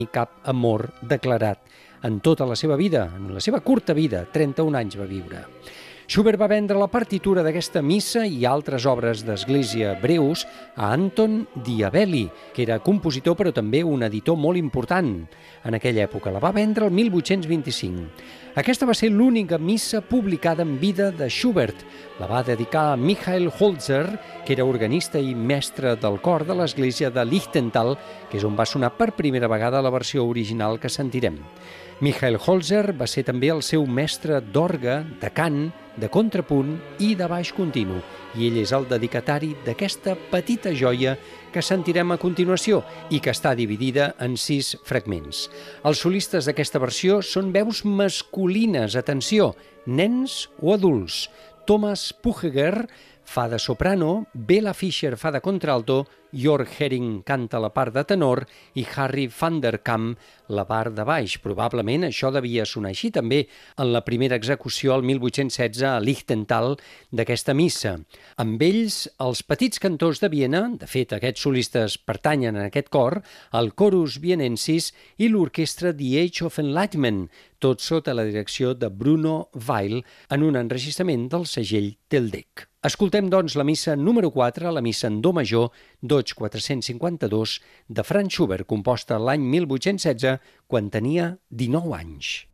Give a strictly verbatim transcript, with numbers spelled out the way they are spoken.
cap amor declarat en tota la seva vida, en la seva curta vida, trenta-un anys va viure. Schubert va vendre la partitura d'aquesta missa i altres obres d'església breus a Anton Diabelli, que era compositor però també un editor molt important en aquella època. La va vendre el mil vuit-cents vint-i-cinc. Aquesta va ser l'única missa publicada en vida de Schubert. La va dedicar a Michael Holzer, que era organista i mestre del cor de l'església de Lichtental, que és on va sonar per primera vegada la versió original que sentirem. Michael Holzer va ser també el seu mestre d'orgue, de cant, de contrapunt i de baix continu, i ell és el dedicatari d'aquesta petita joia que sentirem a continuació i que està dividida en sis fragments. Els solistes d'aquesta versió són veus masculines, atenció, nens o adults. Thomas Pucheger fa de soprano, Bela Fischer fa de contralto, Jörg Hering canta la part de tenor i Harry van der Kamp la part de baix. Probablement això devia sonar així també en la primera execució el mil vuit-cents setze a Lichtental d'aquesta missa. Amb ells, els petits cantors de Viena, de fet aquests solistes pertanyen a aquest cor, el Chorus Viennensis i l'orquestra The Age of Enlightenment, tot sota la direcció de Bruno Weil en un enregistrament del segell Teldec. Escoltem, doncs, la missa número quatre, la missa en do major, Deutsch quatre-cents cinquanta-dos, de Franz Schubert, composta l'any mil vuit-cents setze, quan tenia dinou anys.